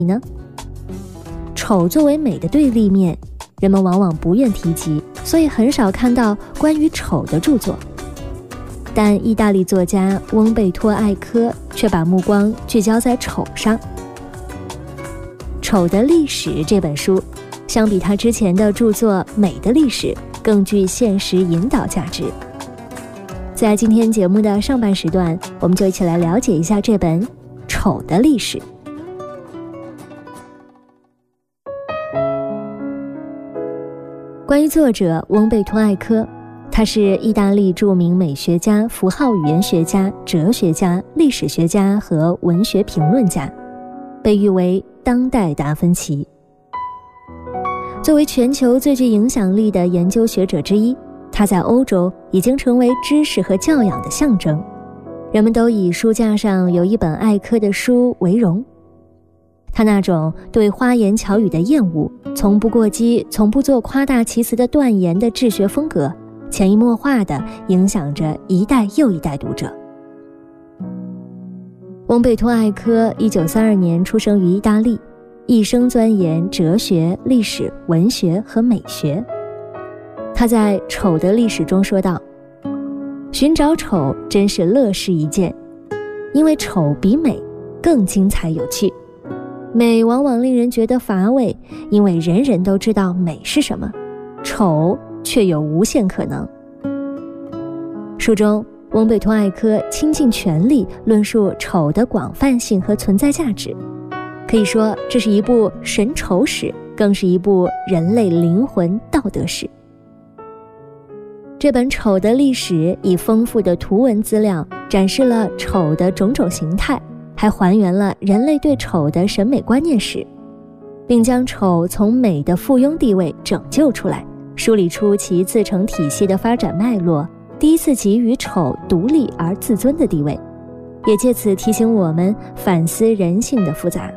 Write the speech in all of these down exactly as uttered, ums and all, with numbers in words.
呢？丑作为美的对立面，人们往往不愿提及，所以很少看到关于丑的著作。但意大利作家翁贝托·艾科却把目光聚焦在丑上。《丑的历史》这本书，相比他之前的著作《美的历史》，更具现实引导价值。在今天节目的上半时段，我们就一起来了解一下这本《丑的历史》。关于作者翁贝托·艾科，他是意大利著名美学家、符号语言学家、哲学家、历史学家和文学评论家，被誉为当代达芬奇。作为全球最具影响力的研究学者之一，他在欧洲已经成为知识和教养的象征，人们都以书架上有一本艾科的书为荣。他那种对花言巧语的厌恶，从不过激，从不做夸大其词的断言的治学风格，潜移默化地影响着一代又一代读者。翁贝托·艾科一九三二年出生于意大利，一生钻研哲学、历史、文学和美学。他在《丑的历史》中说道：寻找丑真是乐事一件，因为丑比美更精彩有趣。美往往令人觉得乏味，因为人人都知道美是什么，丑却有无限可能。书中，翁贝托·艾科倾尽全力论述丑的广泛性和存在价值，可以说这是一部神丑史，更是一部人类灵魂道德史。这本《丑的历史》以丰富的图文资料展示了丑的种种形态，还还原了人类对丑的审美观念史，并将丑从美的附庸地位拯救出来，梳理出其自成体系的发展脉络，第一次给予丑独立而自尊的地位，也借此提醒我们反思人性的复杂。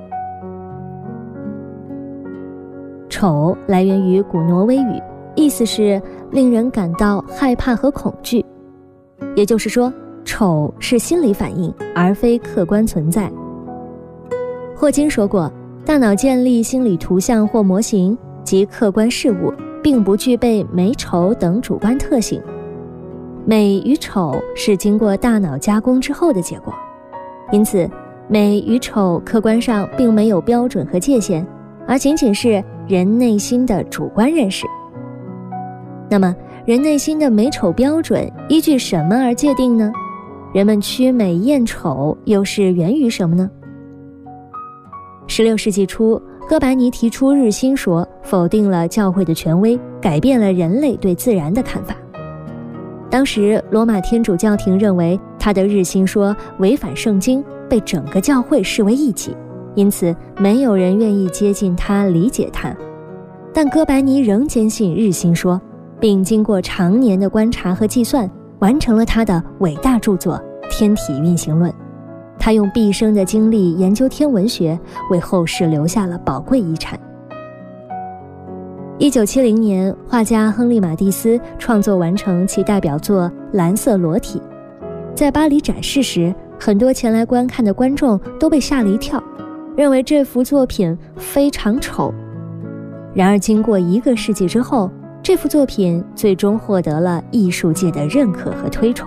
丑来源于古挪威语，意思是令人感到害怕和恐惧，也就是说，丑是心理反应，而非客观存在。霍金说过，大脑建立心理图像或模型及客观事物，并不具备美丑等主观特性。美与丑是经过大脑加工之后的结果，因此美与丑客观上并没有标准和界限，而仅仅是人内心的主观认识。那么人内心的美丑标准依据什么而界定呢？人们趋美厌丑又是源于什么呢？十六世纪初，哥白尼提出日心说，否定了教会的权威，改变了人类对自然的看法。当时罗马天主教廷认为他的日心说违反圣经，被整个教会视为异己，因此没有人愿意接近他，理解他。但哥白尼仍坚信日心说，并经过长年的观察和计算，完成了他的伟大著作《天体运行论》。他用毕生的精力研究天文学，为后世留下了宝贵遗产。一九七零年，画家亨利·马蒂斯创作完成其代表作《蓝色裸体》。在巴黎展示时，很多前来观看的观众都被吓了一跳，认为这幅作品非常丑。然而经过一个世纪之后，这幅作品最终获得了艺术界的认可和推崇。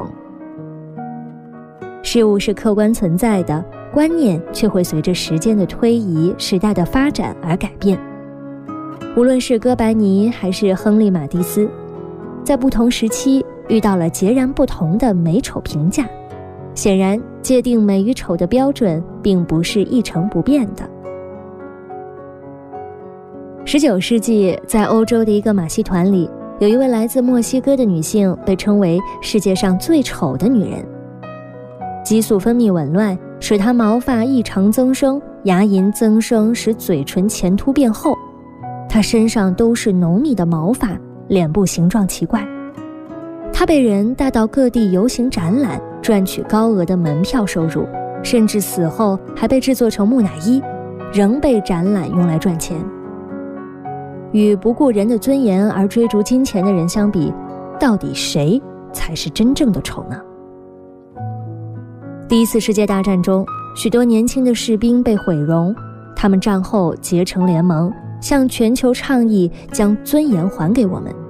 事物是客观存在的，观念却会随着时间的推移、时代的发展而改变。无论是哥白尼还是亨利·马蒂斯，在不同时期遇到了截然不同的美丑评价。显然，界定美与丑的标准并不是一成不变的。十九世纪，在欧洲的一个马戏团里，有一位来自墨西哥的女性被称为世界上最丑的女人。激素分泌紊乱使她毛发异常增生，牙龈增生使嘴唇前凸变厚，她身上都是浓密的毛发，脸部形状奇怪。她被人带到各地游行展览，赚取高额的门票收入，甚至死后还被制作成木乃伊，仍被展览用来赚钱。与不顾人的尊严而追逐金钱的人相比，到底谁才是真正的丑呢？第一次世界大战中，许多年轻的士兵被毁容， 他们战后结成联盟，向全球倡议将尊严还给我们。